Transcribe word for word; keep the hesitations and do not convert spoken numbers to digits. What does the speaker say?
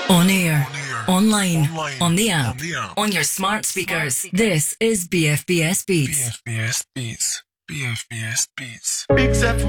On air, On air, online, online, on the app, on the app, on your smart speakers. This is B F B S Beats. B F B S Beats, B F B S Beats. Big Zeph